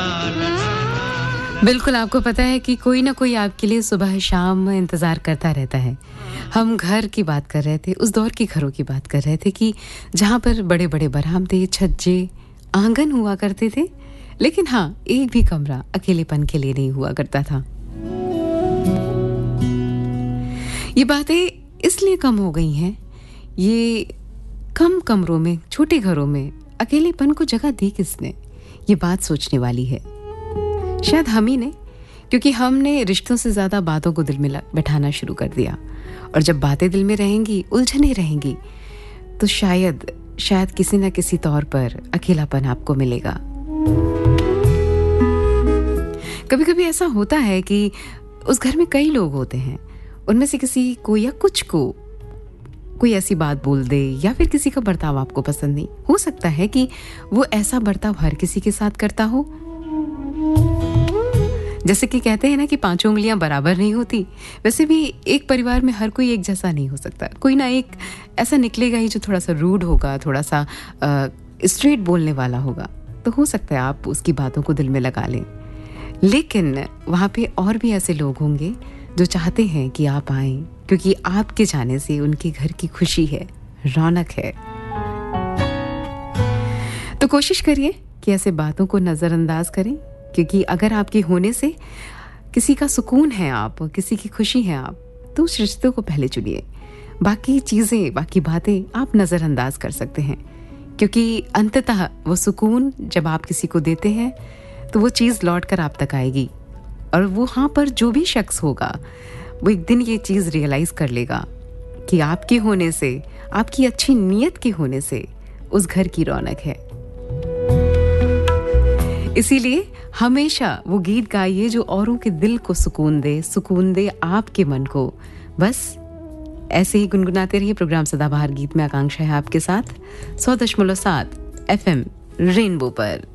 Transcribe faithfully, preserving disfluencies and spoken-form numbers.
बिल्कुल, आपको पता है कि कोई ना कोई आपके लिए सुबह शाम इंतज़ार करता रहता है। हम घर की बात कर रहे थे, उस दौर के घरों की बात कर रहे थे कि जहाँ पर बड़े-बड़े बरामदे, छज्जे, आंगन हुआ करते थे, लेकिन हाँ, एक भी कमरा अकेलेपन के लिए नहीं हुआ करता था। ये बातें इसलिए कम हो गई हैं, ये कम कमरों में, छोटे घरों में अकेलेपन को जगह दी किसने? ये बात सोचने वाली है। शायद हम ही ने, क्योंकि हमने रिश्तों से ज़्यादा बातों को दिल में बैठाना शुरू कर दिया। और जब बातें दिल में रहेंगी, उलझने रहेंगी, तो शायद शायद किसी न किसी तौर पर अकेलापन आपको मिलेगा। कभी-कभी ऐसा होता है कि उस घर में कई लोग होते हैं, उनमें से किसी को या कुछ को कोई ऐसी बात बोल दे या फिर किसी का बर्ताव आपको पसंद नहीं। हो सकता है कि वो ऐसा बर्ताव हर किसी के साथ करता हो। जैसे कि कहते हैं ना कि पांचों उंगलियां बराबर नहीं होती, वैसे भी एक परिवार में हर कोई एक जैसा नहीं हो सकता। कोई ना एक ऐसा निकलेगा ही जो थोड़ा सा रूड होगा, थोड़ा सा स्ट्रेट बोलने वाला होगा। तो हो सकता है आप उसकी बातों को दिल में लगा लें, लेकिन वहाँ पे और भी ऐसे लोग होंगे जो चाहते हैं कि आप आएं, क्योंकि आपके जाने से उनके घर की खुशी है, रौनक है। तो कोशिश करिए कि ऐसे बातों को नज़रअंदाज करें, क्योंकि अगर आपके होने से किसी का सुकून है, आप किसी की खुशी है आप, तो उस रिश्ते को पहले चुनिए। बाकी चीज़ें, बाकी बातें आप नज़रअंदाज कर सकते हैं, क्योंकि अंततः वो सुकून जब आप किसी को देते हैं तो वो चीज़ लौट कर आप तक आएगी। और वो वहाँ पर जो भी शख्स होगा, वो एक दिन ये चीज़ रियलाइज़ कर लेगा कि आपके होने से, आपकी अच्छी नीयत के होने से उस घर की रौनक है। इसीलिए हमेशा वो गीत गाइए जो औरों के दिल को सुकून दे, सुकून दे आपके मन को। बस ऐसे ही गुनगुनाते रहिए। प्रोग्राम सदाबहार गीत में आकांक्षा है आपके साथ सौ दशमलव सात एफ एम रेनबो पर।